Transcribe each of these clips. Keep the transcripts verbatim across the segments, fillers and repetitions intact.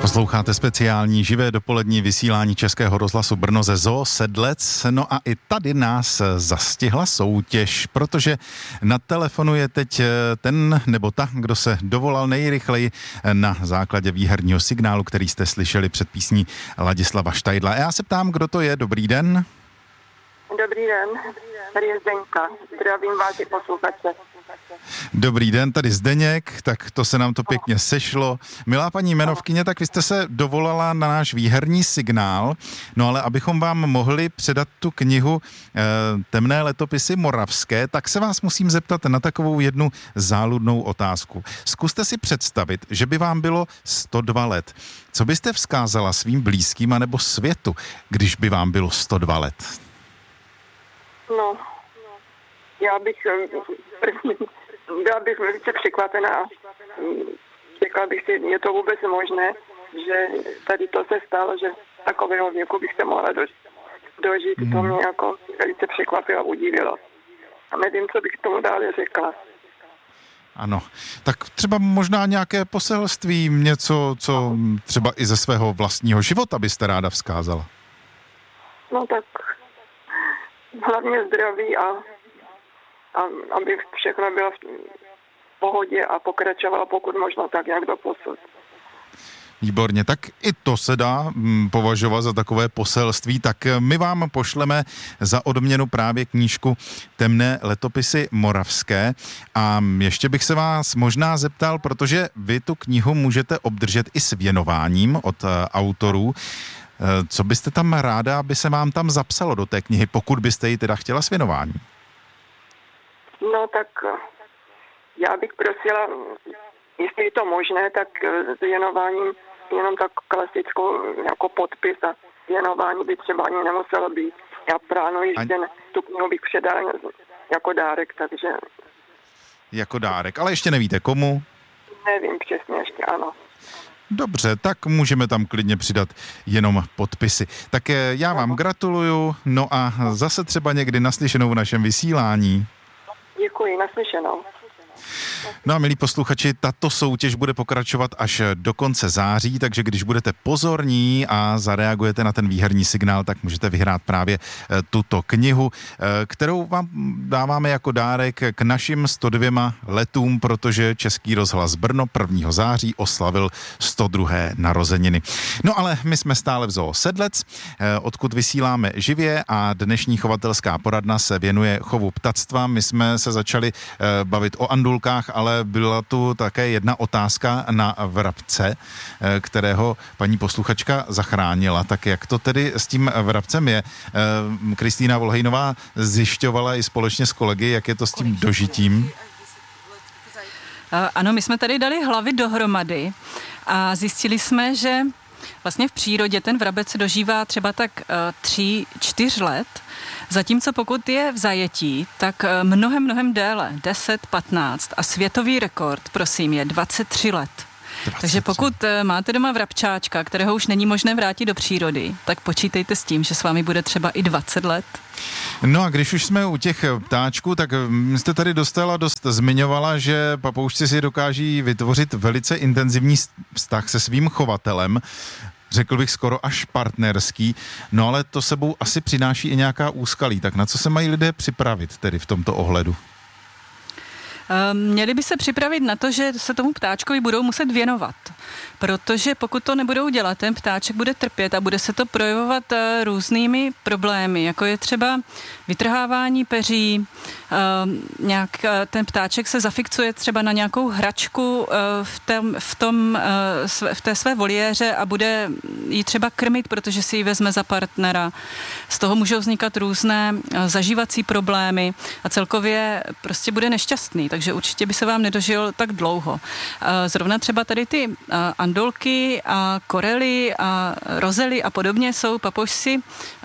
Posloucháte speciální živé dopolední vysílání Českého rozhlasu Brno ze Zoo Sedlec. No a i tady nás zastihla soutěž, protože na telefonu je teď ten nebo ta, kdo se dovolal nejrychleji na základě výherního signálu, který jste slyšeli před písní Ladislava Štajdla. Já se ptám, kdo to je. Dobrý den. Dobrý den, tady je Zdeňka. Zdravím vás i posluchače. Dobrý den, tady Zdeněk, tak to se nám to pěkně sešlo. Milá paní jmenovkyně, tak vy jste se dovolala na náš výherní signál, no ale abychom vám mohli předat tu knihu e, Temné letopisy moravské, tak se vás musím zeptat na takovou jednu záludnou otázku. Zkuste si představit, že by vám bylo sto dva let. Co byste vzkázala svým blízkým anebo světu, když by vám bylo sto dva let? No, já bych byla bych velice překvapená. Řekla bych si, je to vůbec možné, že tady to se stalo, že takového věku bych se mohla dožít. dožít. Mm. To mě jako velice překvapilo a udivilo. A nevím, co bych tomu dále řekla. Ano, tak třeba možná nějaké poselství, něco, co třeba i ze svého vlastního života byste ráda vzkázala. No tak hlavně zdraví a, a aby všechno bylo v pohodě a pokračovalo pokud možno tak, jak doposud. Výborně, tak i to se dá považovat za takové poselství, tak my vám pošleme za odměnu právě knížku Temné letopisy moravské a ještě bych se vás možná zeptal, protože vy tu knihu můžete obdržet i s věnováním od autorů. Co byste tam ráda, aby se vám tam zapsalo do té knihy, pokud byste ji teda chtěla s věnováním? No tak já bych prosila, jestli je to možné, tak s věnováním jenom tak klasickou jako podpis a věnování by třeba ani nemuselo být. Já plánuji, že ten, tu knihu bych předal jako dárek, takže... Jako dárek, ale ještě nevíte komu? Nevím přesně ještě, ano. Dobře, tak můžeme tam klidně přidat jenom podpisy. Tak já vám gratuluju, no a zase třeba někdy naslyšenou v našem vysílání. Děkuji, naslyšenou. No a milí posluchači, tato soutěž bude pokračovat až do konce září, takže když budete pozorní a zareagujete na ten výherní signál, tak můžete vyhrát právě tuto knihu, kterou vám dáváme jako dárek k našim sto dvěma letům, protože Český rozhlas Brno prvního září oslavil sto druhé narozeniny. No ale my jsme stále v Zoo Sedlec, odkud vysíláme živě a dnešní chovatelská poradna se věnuje chovu ptactva. My jsme se začali bavit o andulkách, ale byla tu také jedna otázka na vrabce, kterého paní posluchačka zachránila. Tak jak to tedy s tím vrabcem je? Kristýna Volhejnová zjišťovala i společně s kolegy, jak je to s tím dožitím? Ano, my jsme tady dali hlavy dohromady a zjistili jsme, že vlastně v přírodě ten vrabec se dožívá třeba tak tří, čtyř let, zatímco pokud je v zajetí, tak mnohem, mnohem déle, deset, patnáct a světový rekord, prosím, je dvacet tři let. dvacet tři. Takže pokud máte doma vrabčáčka, kterého už není možné vrátit do přírody, tak počítejte s tím, že s vámi bude třeba i dvacet let. No a když už jsme u těch ptáčků, tak jste tady dostala, dost zmiňovala, že papoušci si dokáží vytvořit velice intenzivní vztah se svým chovatelem, řekl bych skoro až partnerský, no ale to sebou asi přináší i nějaká úskalí, tak na co se mají lidé připravit tedy v tomto ohledu? Měli by se připravit na to, že se tomu ptáčkovi budou muset věnovat, protože pokud to nebudou dělat, ten ptáček bude trpět a bude se to projevovat různými problémy, jako je třeba vytrhávání peří, nějak ten ptáček se zafixuje třeba na nějakou hračku v, tom, v, tom, v té své voliéře a bude ji třeba krmit, protože si ji vezme za partnera. Z toho můžou vznikat různé zažívací problémy a celkově prostě bude nešťastný, takže určitě by se vám nedožil tak dlouho. Zrovna třeba tady ty andolky a korely a rozely a podobně jsou papoušci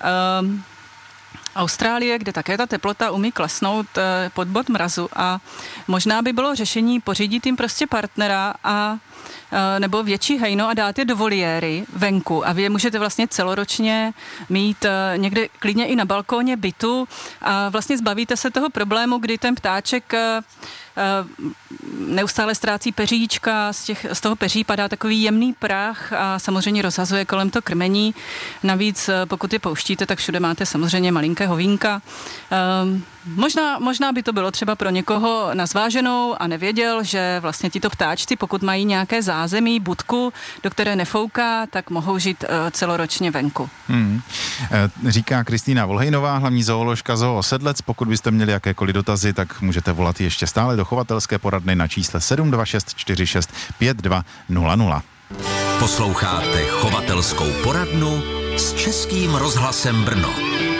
Austrálie, kde také ta teplota umí klesnout pod bod mrazu a možná by bylo řešení pořídit jim prostě partnera a nebo větší hejno a dát je do voliéry venku a vy je můžete vlastně celoročně mít někde klidně i na balkóně bytu a vlastně zbavíte se toho problému, kdy ten ptáček neustále ztrácí peříčka, z, těch, z toho peří padá takový jemný prach a samozřejmě rozhazuje kolem to krmení. Navíc, pokud je pouštíte, tak všude máte samozřejmě malinké hovínka. Um, možná, možná by to bylo třeba pro někoho na zváženou a nevěděl, že vlastně tito ptáčci, pokud mají nějaké zázemí, budku, do které nefouká, tak mohou žít uh, celoročně venku. Hmm. Říká Kristýna Volhejnová, hlavní zooložka Zoo Sedlec. Pokud byste měli jakékoliv dotazy, tak můžete volat ještě stále do chovatelské poradny na čísle sedm dva šest čtyři šest pět dva nula nula. Posloucháte chovatelskou poradnu s Českým rozhlasem Brno.